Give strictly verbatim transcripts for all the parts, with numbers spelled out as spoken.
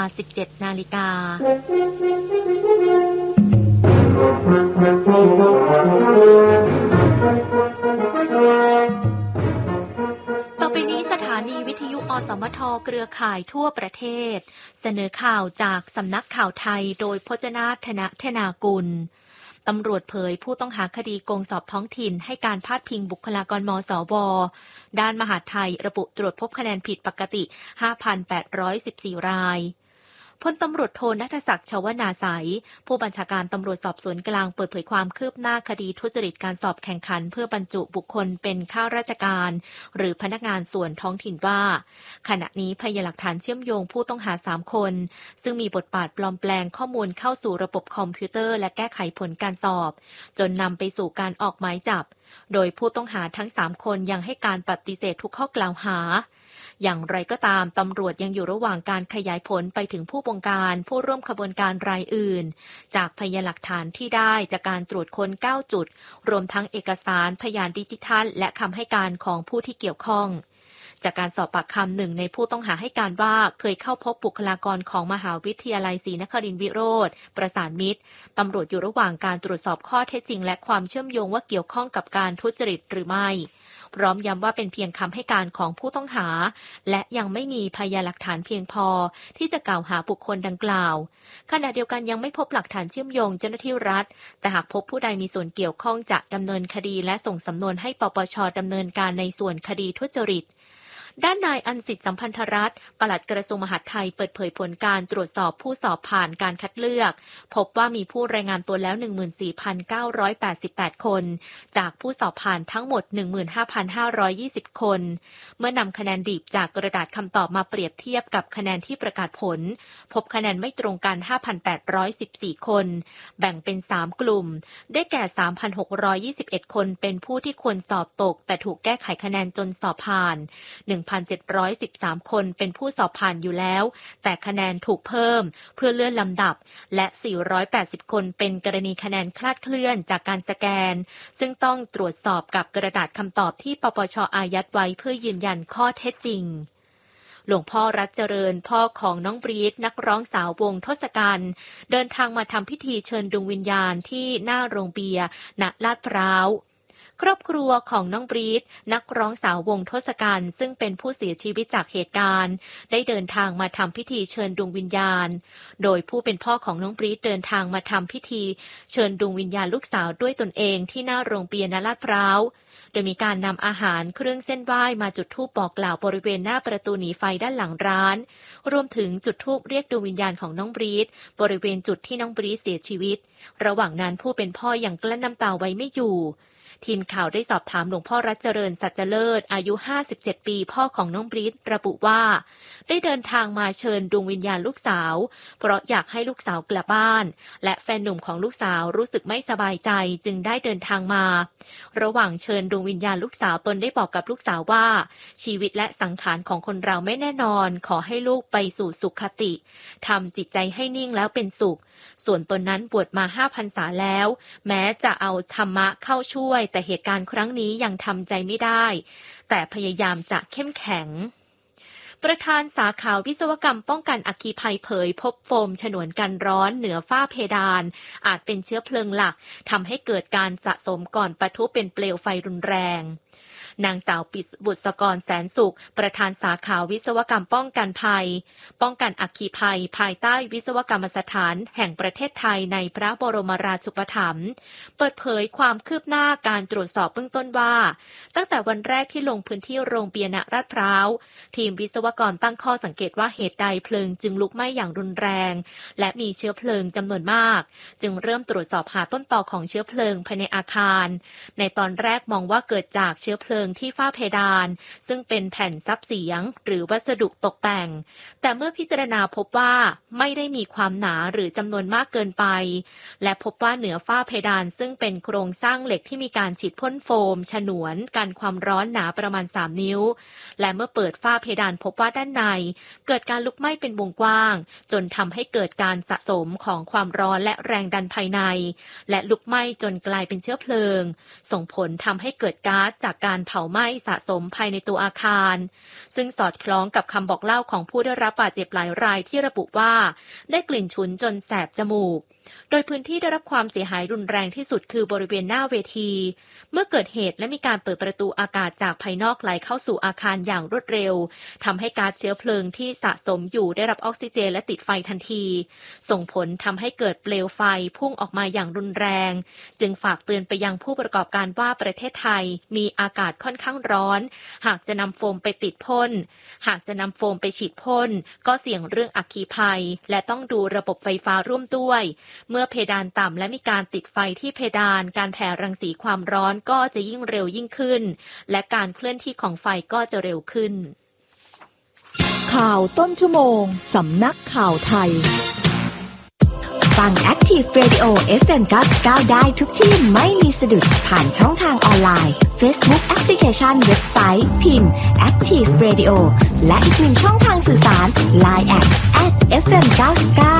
สิบเจ็ดนาฬิกาต่อไปนี้สถานีวิทยุอสมทเครือข่ายทั่วประเทศเสนอข่าวจากสำนักข่าวไทยโดยพจนาธนธนากุลตำรวจเผยผู้ต้องหาคดีโกงสอบท้องถิ่นให้การพาดพิงบุคลากรมสวด้านมหาดไทยระบุตรวจพบคะแนนผิดปกติ ห้าพันแปดร้อยสิบสี่ รายพลตำรวจโทณัฐศักดิ์ ชวนาไสยผู้บัญชาการตำรวจสอบสวนกลางเปิดเผยความคืบหน้าคดีทุจริตการสอบแข่งขันเพื่อบรรจุบุคคลเป็นข้าราชการหรือพนักงานส่วนท้องถิ่นว่าขณะนี้พยานหลักฐานเชื่อมโยงผู้ต้องหาสามคนซึ่งมีบทบาทปลอมแปลงข้อมูลเข้าสู่ระบบคอมพิวเตอร์และแก้ไขผลการสอบจนนำไปสู่การออกหมายจับโดยผู้ต้องหาทั้งสามคนยังให้การปฏิเสธทุกข้อกล่าวหาอย่างไรก็ตามตำรวจยังอยู่ระหว่างการขยายผลไปถึงผู้บงการผู้ร่วมขบวนการรายอื่นจากพยานหลักฐานที่ได้จากการตรวจค้นเก้าจุดรวมทั้งเอกสารพยานดิจิทัลและคำให้การของผู้ที่เกี่ยวข้องจากการสอบปากคำหนึ่งในผู้ต้องหาให้การว่าเคยเข้าพบบุคลากรของมหาวิทยาลัยศรีนครินทรวิโรธประสานมิตรตำรวจอยู่ระหว่างการตรวจสอบข้อเท็จจริงและความเชื่อมโยงว่าเกี่ยวข้องกับการทุจริตหรือไม่พร้อมย้ำว่าเป็นเพียงคำให้การของผู้ต้องหาและยังไม่มีพยานหลักฐานเพียงพอที่จะกล่าวหาบุคคลดังกล่าวขณะเดียวกันยังไม่พบหลักฐานเชื่อมโยงเจ้าหน้าที่รัฐแต่หากพบผู้ใดมีส่วนเกี่ยวข้องจะดำเนินคดีและส่งสำนวนให้ปปช.ดำเนินการในส่วนคดีทุจริตด้านนายอันสิทธิ์สัมพันธรัตน์ปลัดกระทรวงมหาดไทยเปิดเผยผลการตรวจสอบผู้สอบผ่านการคัดเลือกพบว่ามีผู้รายงานตัวแล้ว หนึ่งหมื่นสี่พันเก้าร้อยแปดสิบแปด คนจากผู้สอบผ่านทั้งหมด หนึ่งหมื่นห้าพันห้าร้อยยี่สิบ คนเมื่อนำคะแนนดิบจากกระดาษคำตอบมาเปรียบเทียบกับคะแนนที่ประกาศผลพบคะแนนไม่ตรงกัน ห้าพันแปดร้อยสิบสี่ คนแบ่งเป็นสามกลุ่มได้แก่ สามพันหกร้อยยี่สิบเอ็ด คนเป็นผู้ที่ควรสอบตกแต่ถูกแก้ไขคะแนนจนสอบผ่านหนึ่งพันเจ็ดร้อยสิบสาม คนเป็นผู้สอบผ่านอยู่แล้วแต่คะแนนถูกเพิ่มเพื่อเลื่อนลำดับและสี่ร้อยแปดสิบคนเป็นกรณีคะแนนคลาดเคลื่อนจากการสแกนซึ่งต้องตรวจสอบกับกระดาษคำตอบที่ปปช.อายัดไว้เพื่อยืนยันข้อเท็จจริงหลวงพ่อรัตเจริญพ่อของน้องบรีทนักร้องสาววงทศกัณฐ์เดินทางมาทำพิธีเชิญดวงวิญญาณที่หน้าโรงเบียร์ณลาดพร้าวครอบครัวของน้องบรีทนักร้องสาววงทศกัณฐ์ซึ่งเป็นผู้เสียชีวิตจากเหตุการณ์ได้เดินทางมาทำพิธีเชิญดวงวิญญาณโดยผู้เป็นพ่อของน้องบรีทเดินทางมาทำพิธีเชิญดวงวิญญาณลูกสาวด้วยตนเองที่หน้าโรงเบียร์ณลาดพร้าวโดยมีการนำอาหารเครื่องเส้นไหว้มาจุดธูปบอกกล่าวบริเวณหน้าประตูหนีไฟด้านหลังร้านรวมถึงจุดธูปเรียกดวงวิญญาณของน้องบรีทบริเวณจุดที่น้องบรีทเสียชีวิตระหว่างนั้นผู้เป็นพ่อยังกลั้นน้ำตาไว้ไม่อยู่ทีมข่าวได้สอบถามหลวงพ่อรัตเจริญสัจเลิศอายุห้าสิบเจ็ดปีพ่อของน้องบรีทระบุว่าได้เดินทางมาเชิญดวงวิญญาณลูกสาวเพราะอยากให้ลูกสาวกลับบ้านและแฟนหนุ่มของลูกสาวรู้สึกไม่สบายใจจึงได้เดินทางมาระหว่างเชิญดวงวิญญาณลูกสาวตนได้บอกกับลูกสาวว่าชีวิตและสังขารของคนเราไม่แน่นอนขอให้ลูกไปสู่สุขคติทำจิตใจให้นิ่งแล้วเป็นสุขส่วนตนนั้นบวชมาห้าพรรษาแล้วแม้จะเอาธรรมะเข้าช่วยแต่เหตุการณ์ครั้งนี้ยังทำใจไม่ได้แต่พยายามจะเข้มแข็งประธานสาขาวิศวกรรมป้องกันอัคคีภัยเผยพบโฟมฉนวนกันร้อนเหนือฝ้าเพดานอาจเป็นเชื้อเพลิงหลักทำให้เกิดการสะสมก่อนปะทุเป็นเปลวไฟรุนแรงนางสาวปิบุษกรแสนสุขประธานสาขาวิศวกรรมป้องกันภัยป้องกันอัคคีภัยภายใต้วิศวกรรมสถานแห่งประเทศไทยในพระบรมราชูปถัมภ์เปิดเผยความคืบหน้าการตรวจสอบเบื้องต้นว่าตั้งแต่วันแรกที่ลงพื้นที่โรงเบียร์ณลาดพร้าวทีมวิศวกรตั้งข้อสังเกตว่าเหตุใดเพลิงจึงลุกไหม้อย่างรุนแรงและมีเชื้อเพลิงจำนวนมากจึงเริ่มตรวจสอบหาต้นตอของเชื้อเพลิงภายในอาคารในตอนแรกมองว่าเกิดจากเชื้อเพลิงที่ฝ้าเพดานซึ่งเป็นแผ่นซับเสียงหรือวัสดุตกแต่งแต่เมื่อพิจารณาพบว่าไม่ได้มีความหนาหรือจำนวนมากเกินไปและพบว่าเหนือฝ้าเพดานซึ่งเป็นโครงสร้างเหล็กที่มีการฉีดพ่นโฟมฉนวนกันความร้อนหนาประมาณสามนิ้วและเมื่อเปิดฝ้าเพดานพบว่าด้านในเกิดการลุกไหม้เป็นวงกว้างจนทำให้เกิดการสะสมของความร้อนและแรงดันภายในและลุกไหม้จนกลายเป็นเชื้อเพลิงส่งผลทำให้เกิดก๊าซจากการเผาไหม้สะสมภายในตัวอาคารซึ่งสอดคล้องกับคำบอกเล่าของผู้ได้รับบาดเจ็บหลายรายที่ระบุว่าได้กลิ่นฉุนจนแสบจมูกโดยพื้นที่ได้รับความเสียหายรุนแรงที่สุดคือบริเวณหน้าเวทีเมื่อเกิดเหตุและมีการเปิดประตูอากาศจากภายนอกไหลเข้าสู่อาคารอย่างรวดเร็วทำให้ก๊าซเชื้อเพลิงที่สะสมอยู่ได้รับออกซิเจนและติดไฟทันทีส่งผลทำให้เกิดเปลวไฟพุ่งออกมาอย่างรุนแรงจึงฝากเตือนไปยังผู้ประกอบการว่าประเทศไทยมีอากาศค่อนข้างร้อนหากจะนำโฟมไปติดพ่นหากจะนำโฟมไปฉีดพ่นก็เสี่ยงเรื่องอัคคีภัยและต้องดูระบบไฟฟ้าร่วมด้วยเมื่อเพดานต่ำและมีการติดไฟที่เพดานการแผ่รังสีความร้อนก็จะยิ่งเร็วยิ่งขึ้นและการเคลื่อนที่ของไฟก็จะเร็วขึ้นข่าวต้นชั่วโมงสำนักข่าวไทยฟัง Active Radio เอฟ เอ็ม เก้าสิบเก้าได้ทุกที่ไม่มีสะดุดผ่านช่องทางออนไลน์ Facebook Application เว็บไซต์ พิมพ์ Active Radio และอีกหนึ่งช่องทางสื่อสาร ไลน์ แอท แอท เอฟ เอ็ม เก้าสิบเก้า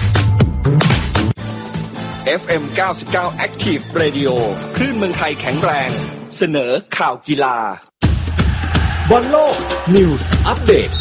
เอฟ เอ็ม เก้าสิบเก้า Active Radio คลื่นเมืองไทยแข็งแรงเสนอข่าวกีฬาบอลโลกนิวส์อัปเดต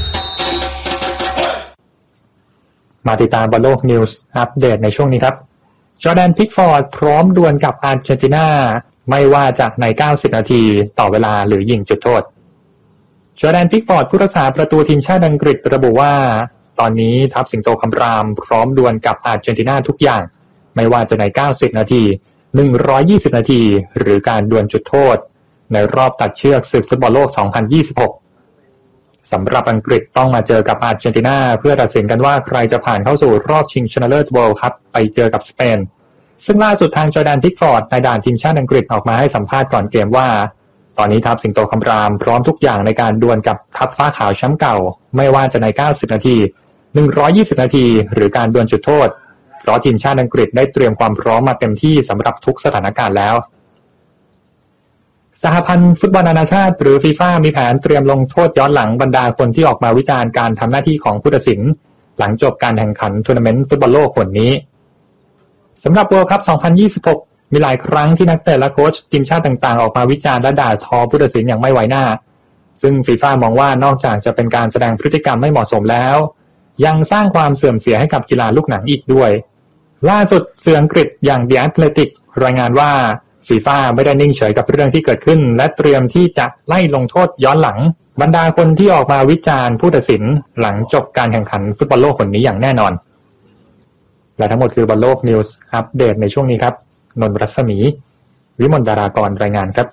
มาติดตามบอลโลกนิวส์อัปเดตในช่วงนี้ครับจอร์แดนพิกฟอร์ดพร้อมดวลกับอาร์เจนตินาไม่ว่าจะในเก้าสิบนาทีต่อเวลาหรือยิงจุดโทษจอร์แดนพิกฟอร์ดผู้รักษาประตูทีมชาติอังกฤษระบุว่าตอนนี้ทัพสิงโตคำรามพร้อมดวลกับอาร์เจนตินาทุกอย่างไม่ว่าจะในเก้าสิบนาทีหนึ่งร้อยยี่สิบนาทีหรือการดวลจุดโทษในรอบตัดเชือกศึกฟุตบอลโลกสองพันยี่สิบหกสำหรับอังกฤษต้องมาเจอกับอาร์เจนตินาเพื่อตัดสินกันว่าใครจะผ่านเข้าสู่รอบชิงชนะเลิศเวิลด์คัพไปเจอกับสเปนซึ่งล่าสุดทางจอร์แดนพิกฟอร์ดในด่านทีมชาติอังกฤษออกมาให้สัมภาษณ์ก่อนเกมว่าตอนนี้ทัพสิงโตคำรามพร้อมทุกอย่างในการดวลกับทัพฟ้าขาวแชมป์เก่าไม่ว่าจะในเก้าสิบนาทีหนึ่งร้อยยี่สิบนาทีหรือการดวลจุดโทษเพราะทีมชาติอังกฤษได้เตรียมความพร้อมมาเต็มที่สำหรับทุกสถานการณ์แล้วสหพันธ์ฟุตบอลนานาชาติหรือฟีฟ่ามีแผนเตรียมลงโทษย้อนหลังบรรดาคนที่ออกมาวิจารณ์การทำหน้าที่ของผู้ตัดสินหลังจบการแข่งขันทัวร์นาเมนต์ฟุตบอลโลกคนนี้สำหรับ World Cup สองพันยี่สิบหกมีหลายครั้งที่นักเตะและโค้ชทีมชาติต่างๆออกมาวิจารณ์และด่าทอผู้ตัดสินอย่างไม่ไว้หน้าซึ่งฟีฟ่ามองว่านอกจากจะเป็นการแสดงพฤติกรรมไม่เหมาะสมแล้วยังสร้างความเสื่อมเสียให้กับกีฬาลูกหนังอีกด้วยล่าสุดสื่ออังกฤษอย่าง The Athletic รายงานว่าฟีฟ่าไม่ได้นิ่งเฉยกับเรื่องที่เกิดขึ้นและเตรียมที่จะไล่ลงโทษย้อนหลังบรรดาคนที่ออกมาวิจารณ์ผู้ตัดสินหลังจบการแข่งขันฟุตบอลโลกคนนี้อย่างแน่นอนและทั้งหมดคือบอลโลกนิวส์อัปเดตในช่วงนี้ครับนนท์รัศมีวิมลดารากรรายงานครับ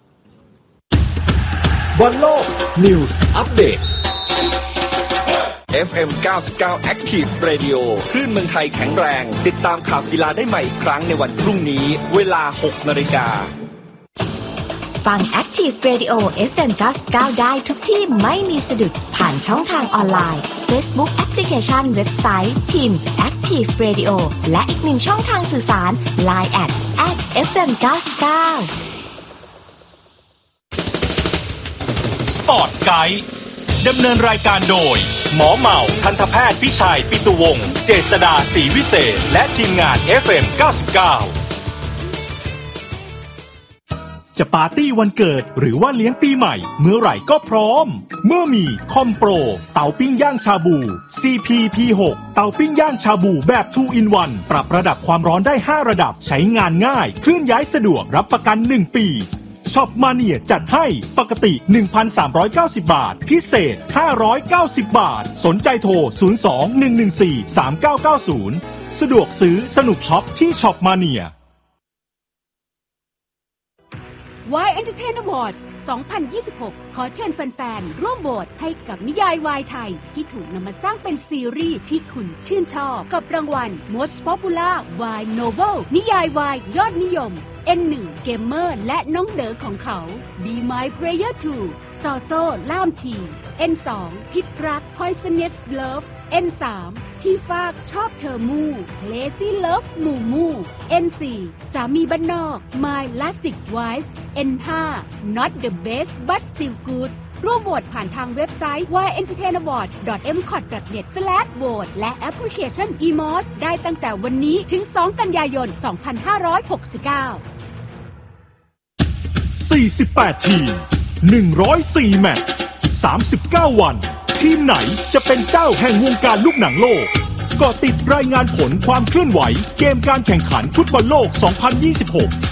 บอลโลกนิวส์อัปเดต เอฟ เอ็ม เก้าสิบเก้า Active Radio คลื่นเมืองไทยแข็งแรงติดตามข่าวกีฬาได้ใหม่อีกครั้งในวันพรุ่งนี้เวลา หกนาฬิกาฟัง Active Radio เอฟ เอ็ม เก้าสิบเก้าได้ทุกที่ไม่มีสะดุดผ่านช่องทางออนไลน์ Facebook Application เว็บไซต์พิมพ์ Active Radio และอีกหนึ่งช่องทางสื่อสาร ไลน์ แอท แอท เอฟ เอ็ม เก้าสิบเก้าสปอร์ตไกด์ดำเนินรายการโดยหมอเหมาทันตแพทย์พิชัยปิตุวงศ์เจษฎาศรีวิเศษและทีมงาน เอฟ เอ็ม เก้าสิบเก้าจะปาร์ตี้วันเกิดหรือว่าเลี้ยงปีใหม่เมื่อไหร่ก็พร้อมเมื่อมีคอมโปรเตาปิ้งย่างชาบู ซี พี พี หก เตาปิ้งย่างชาบูแบบ ทู อิน วัน ปรับระดับความร้อนได้ห้าระดับใช้งานง่ายเคลื่อนย้ายสะดวกรับประกันหนึ่งปีช็อปมาเนียจัดให้ปกติ หนึ่งพันสามร้อยเก้าสิบ บาทพิเศษห้าร้อยเก้าสิบบาทสนใจโทรศูนย์ สอง หนึ่ง หนึ่ง สี่ สาม เก้า เก้า ศูนย์สะดวกซื้อสนุกช็อปที่ช็อปมาเนียวาย Entertainment Awards สองพันยี่สิบหกขอเชิญแฟนๆร่วมโหวตให้กับนิยายวายไทยที่ถูกนำมาสร้างเป็นซีรีส์ที่คุณชื่นชอบกับรางวัล Most Popular Y Novel นิยายวายยอดนิยม เอ็น หนึ่ง เกมเมอร์และน้องเด๋อของเขา Be My Player ทู ซอโซ่ล่ามที เอ็น สอง พิษรัก Poisonous Love เอ็น สาม ที่ฟากชอบเธอมู Lazy Love มูมู เอ็น สี่ สามีบ้านนอก My Lastic Wife เอ็น ห้า Not the Best But Still Good ร่วมโหวตผ่านทางเว็บไซต์ วาย เอ็นเตอร์เทน อวอร์ดส์ ดอท เอ็ม คอท ดอท เน็ต สแลช โหวต และแอปพลิเคชัน อี มอส ได้ตั้งแต่วันนี้ถึง สองกันยายน สองพันห้าร้อยหกสิบเก้าสี่สิบแปด ทีมหนึ่งร้อยสี่แมตช์ สามสิบเก้าวันทีมไหนจะเป็นเจ้าแห่งวงการลูกหนังโลกเกาะติดรายงานผลความเคลื่อนไหวเกมการแข่งขันฟุตบอลโลก สองพันยี่สิบหก